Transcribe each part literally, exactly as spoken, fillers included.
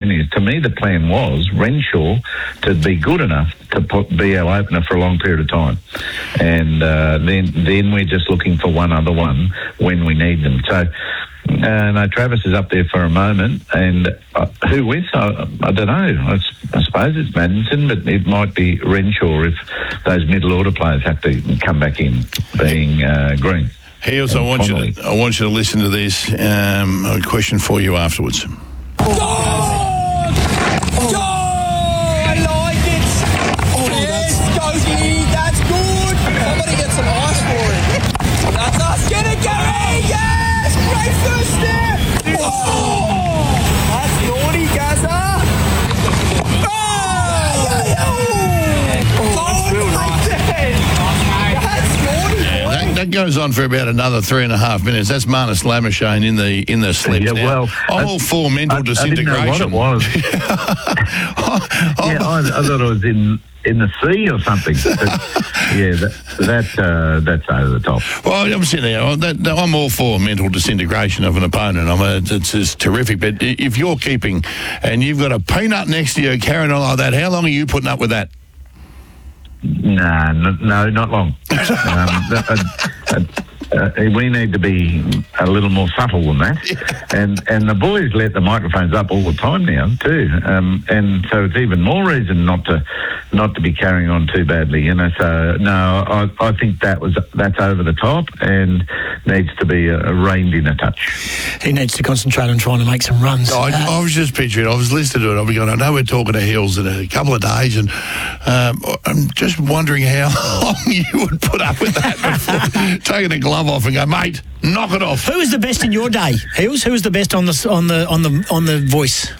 plan is. To me, the plan was Renshaw to be good enough to put, be our opener for a long period of time. And uh, then then we're just looking for one other one when we need them. So, uh, no, Travis is up there for a moment. And uh, who with? I, I don't know. I, I suppose it's Maddinson, but it might be Renshaw if those middle order players have to come back in, being uh, Green. Heels, I want you to I want you to listen to this. Um, a question for you afterwards. Oh, oh, I like it. Oh, yes, Gogi, that's good. Somebody get some ice for it. That's us. Get it, Gary. Yes, great first step. Oh, that's naughty, Gaza. Oh, oh, that's real nice. That's naughty. That, that goes on for about another three and a half minutes. That's Marnus Lamachine in the in the slips. Yeah, now. well, I'm I, all for mental I, disintegration. I didn't know what it was. yeah, I, I thought it was in in the sea or something. But, yeah, that, that uh, that's over the top. Well, I'm sitting there. I'm, that, I'm all for mental disintegration of an opponent. I'm a, it's, it's terrific. But if you're keeping and you've got a peanut next to you carrying on like that, how long are you putting up with that? Nah, no, no, not long. um, that, uh, uh, uh, we need to be a little more subtle than that. And and the boys let the microphones up all the time now too. Um, and so it's even more reason not to not to be carrying on too badly. You know. So no, I, I think that was that's over the top and needs to be uh, reined in a touch. He needs to concentrate on trying to make some runs. I, uh, I was just picturing. I was listening to it. I'll be going. I know we're talking to Hills in a couple of days, and um, I'm just wondering how long you would put up with that before taking a glove off and go, mate, knock it off. Who was the best in your day, Hills? Who was the best on the on the on the on the voice?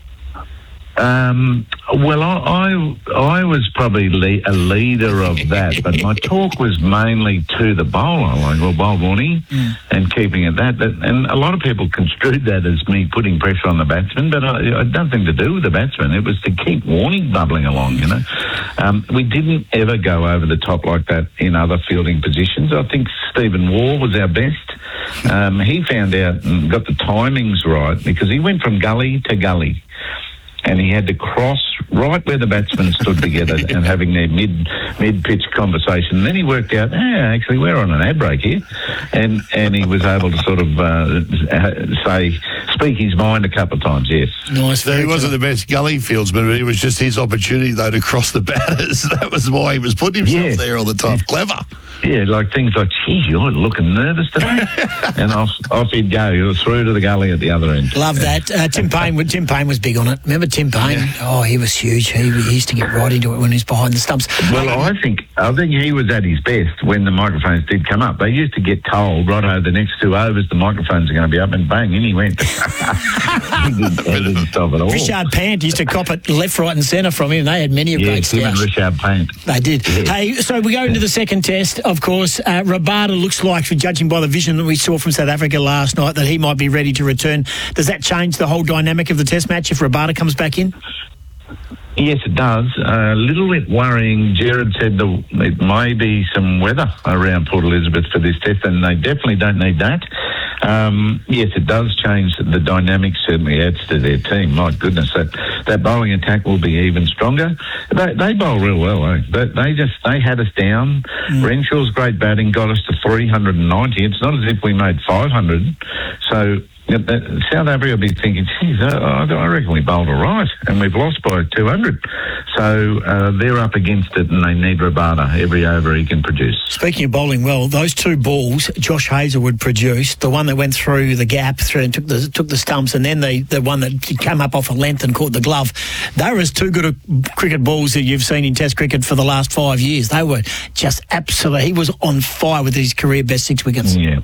Um, well, I, I I was probably le- a leader of that, but my talk was mainly to the bowler, like, well, bowl warning, mm. and keeping it that. But, and a lot of people construed that as me putting pressure on the batsman, but I, it had nothing to do with the batsman. It was to keep warning bubbling along, you know. Um, we didn't ever go over the top like that in other fielding positions. I think Stephen Waugh was our best. Um, he found out and got the timings right because he went from gully to gully. And he had to cross right where the batsmen stood together and having their mid mid pitch conversation. And then he worked out, yeah, actually we're on an ad break here, and and he was able to sort of uh, say speak his mind a couple of times. Yes, nice. So he wasn't the best gully fieldsman, but it was just his opportunity though to cross the batters. That was why he was putting himself yeah. there all the time. Clever. Yeah, like things like, geez, you're looking nervous today. And off, off he'd go. He was through to the gully at the other end. Love that. Uh, Tim Payne Tim Payne was big on it. Remember Tim Payne? Yeah. Oh, he was huge. He, he used to get right into it when he was behind the stumps. Well, I think I think he was at his best when the microphones did come up. They used to get told, right over the next two overs, the microphones are going to be up, and bang, in he went. he, didn't, he didn't stop at all. Richard Pant used to cop it left, right and centre from him. They had many a yeah, great stoush. Yeah, Richard Pant. They did. Yeah. Hey, so we go into the second test, of course. Uh, Rabada looks like, for judging by the vision that we saw from South Africa last night, that he might be ready to return. Does that change the whole dynamic of the test match if Rabada comes back in? Yes, it does. A uh, little bit worrying. Jared said the, it may be some weather around Port Elizabeth for this test, and they definitely don't need that. Um, yes, it does change the dynamics, certainly adds to their team. My goodness, that, that bowling attack will be even stronger. They, they bowl real well, eh? They, they just, they had us down. Mm. Renshaw's great batting got us to three hundred ninety. It's not as if we made five hundred. So South Africa will be thinking, geez, I, I reckon we bowled all right, and we've lost by two hundred. So uh, they're up against it, and they need Rabada every over he can produce. Speaking of bowling well, those two balls Josh Hazlewood produced, the one that went through the gap through and took the took the stumps, and then the, the one that came up off a length and caught the glove, they were as two good a cricket balls that you've seen in Test cricket for the last five years. They were just absolute. He was on fire with his career best six wickets. Yeah.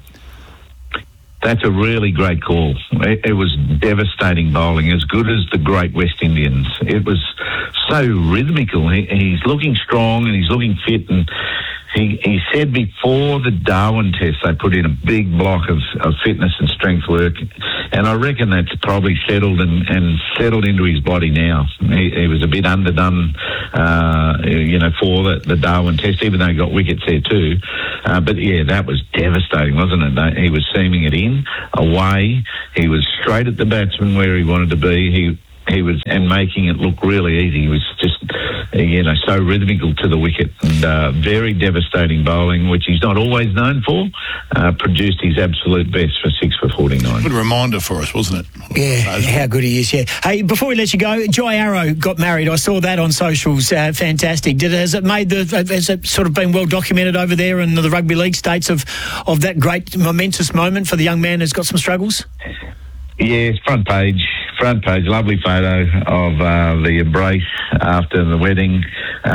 That's a really great call. It, it was devastating bowling, as good as the great West Indians. It was so rhythmical. He, he's looking strong and he's looking fit, and he, he said before the Darwin test they put in a big block of, of fitness and strength work, and I reckon that's probably settled and, and settled into his body now. He, he was a bit underdone, uh, you know, for the, the Darwin test, even though he got wickets there too. Uh, but yeah, that was devastating, wasn't it? He was seaming it in, away. He was straight at the batsman where he wanted to be. He he was, and making it look really easy. He was just, you know, so rhythmical to the wicket, and uh, very devastating bowling, which he's not always known for. Uh, produced his absolute best for six for forty-nine. Good reminder for us, wasn't it? Yeah, how good he is, yeah. Hey, before we let you go, Jai Arrow got married. I saw that on socials. Uh, fantastic. Did, has it made the, has it sort of been well documented over there in the rugby league states of, of that great momentous moment for the young man who's got some struggles? Yes, front page, front page, lovely photo of uh, the embrace after the wedding,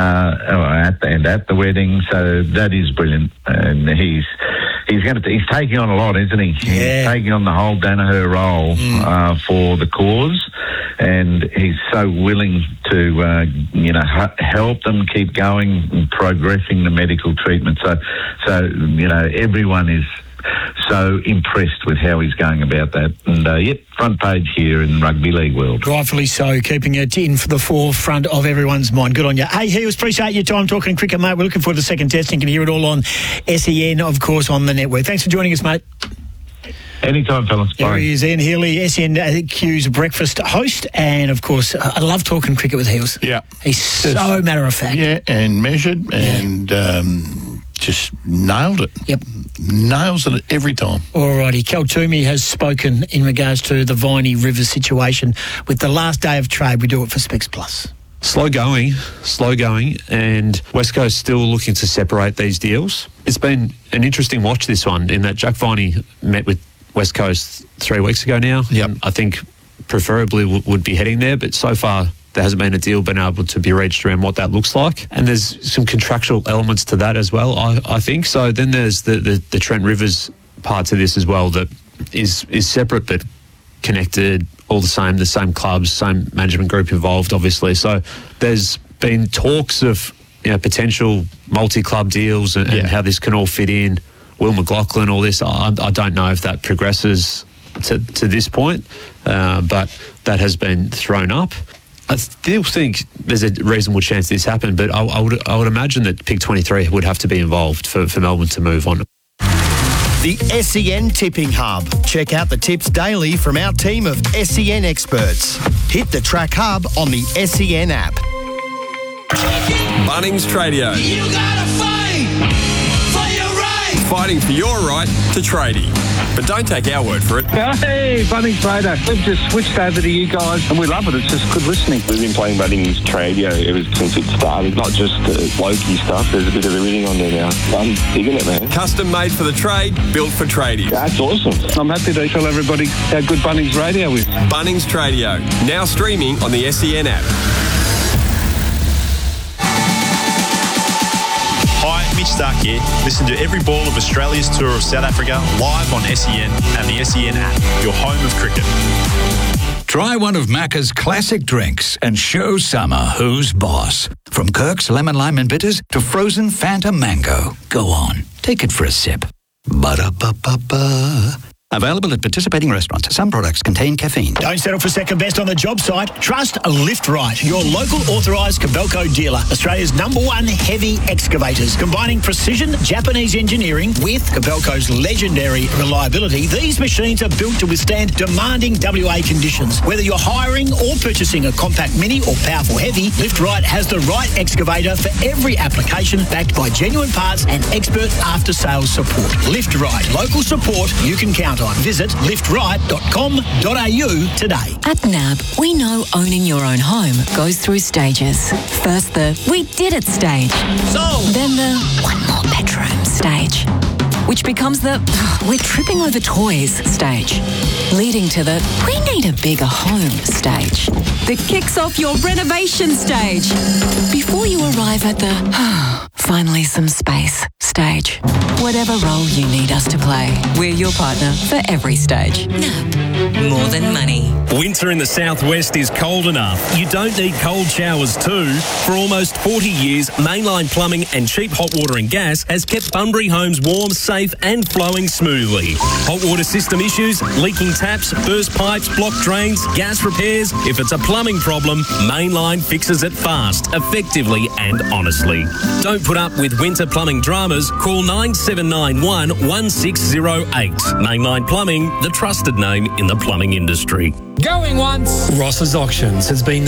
uh, at the, and at the wedding. So that is brilliant, and he's he's going to he's taking on a lot, isn't he? Yeah. He's taking on the whole Danaher role mm. uh, for the cause, and he's so willing to uh, you know h- help them keep going and progressing the medical treatment. So, so you know everyone is so impressed with how he's going about that. And, uh, yep, front page here in rugby league world. Rightfully so, keeping it in for the forefront of everyone's mind. Good on you. Hey, Heels, appreciate your time talking cricket, mate. We're looking forward to the second test. You can hear it all on S E N, of course, on the network. Thanks for joining us, mate. Anytime, fellas. Bye. There he is, Ian Healy, S E N Q's breakfast host. And, of course, I love talking cricket with Heels. Yeah. He's so matter of fact. Yeah, and measured and... Um, just nailed it. Yep. Nails it every time. Alrighty. Cal Toomey has spoken in regards to the Viney River situation. With the last day of trade, we do it for Specs Plus. Slow going, slow going, and West Coast still looking to separate these deals. It's been an interesting watch, this one, in that Jack Viney met with West Coast three weeks ago now. Yep. I think preferably w- would be heading there, but so far there hasn't been a deal been able to be reached around what that looks like. And there's some contractual elements to that as well, I, I think. So then there's the, the, the Trent Rivers part to this as well that is is separate but connected, all the same, the same clubs, same management group involved, obviously. So there's been talks of, you know, potential multi-club deals and, yeah. and how this can all fit in. Will McLaughlin, all this, I, I don't know if that progresses to, to this point, uh, but that has been thrown up. I still think there's a reasonable chance this happened, but I, I would I would imagine that Pick twenty-three would have to be involved for, for Melbourne to move on. The S E N Tipping Hub. Check out the tips daily from our team of S E N experts. Hit the Track Hub on the S E N app. Bunnings Tradio. You gotta fight for your right. Fighting for your right to tradie. But don't take our word for it. Hey, Bunnings Trader. We've just switched over to you guys and we love it. It's just good listening. We've been playing Bunnings Tradio ever since it started. Not just uh, Loki stuff. There's a bit of everything on there now. I'm digging it, man. Custom made for the trade, built for tradies. That's awesome. I'm happy to tell everybody how good Bunnings Radio is. Bunnings Tradio. Now streaming on the S E N app. Hi, Mitch Stark here. Listen to every ball of Australia's tour of South Africa live on S E N and the S E N app, your home of cricket. Try one of Macca's classic drinks and show summer who's boss. From Kirk's Lemon Lime and Bitters to frozen Fanta Mango. Go on, take it for a sip. Ba-da-ba-ba-ba. Available at participating restaurants. Some products contain caffeine. Don't settle for second best on the job site. Trust Lift Right, your local authorised Kobelco dealer. Australia's number one heavy excavators. Combining precision Japanese engineering with Kobelco's legendary reliability, these machines are built to withstand demanding W A conditions. Whether you're hiring or purchasing a compact mini or powerful heavy, Lift Right has the right excavator for every application, backed by genuine parts and expert after-sales support. Lift Right, local support you can count on. Visit lift right dot com dot a u today. At N A B, we know owning your own home goes through stages. First the we did it stage. So Then the one more bedroom stage. Which becomes the we're tripping over toys stage. Leading to the we need a bigger home stage. That kicks off your renovation stage. Before you arrive at the finally some space stage. Whatever role you need us to play, we're your partner for every stage. N A B, more than money. Winter in the southwest is cold enough. You don't need cold showers too. For almost forty years, Mainline Plumbing and Cheap Hot Water and Gas has kept Bunbury homes warm, safe and flowing smoothly. Hot water system issues, leaking taps, burst pipes, blocked drains, gas repairs. If it's a plumbing problem, Mainline fixes it fast, effectively and honestly. Don't put up with winter plumbing dramas. repairs, call nine seven nine one, one six zero eight. Mainline Plumbing, the trusted name in the plumbing industry. Going once. Ross's Auctions has been